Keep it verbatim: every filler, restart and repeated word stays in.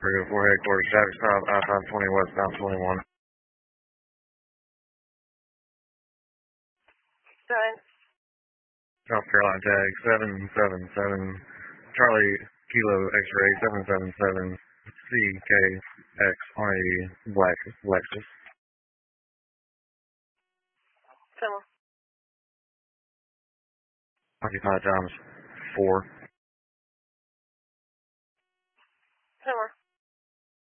three oh four headquarters, traffic stop, I five twenty westbound twenty-one. Good. South Carolina tag seven seven seven, Charlie Kilo X-ray seven seven seven, C K X one eighty, black Lexus. Come on. Occupied times four. Come on.